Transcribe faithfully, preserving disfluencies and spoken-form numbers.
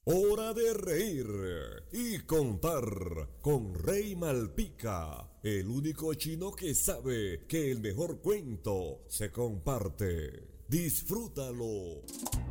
Hora de reír y contar con Rey Malpica, el único chino que sabe que el mejor cuento se comparte. Disfrútalo.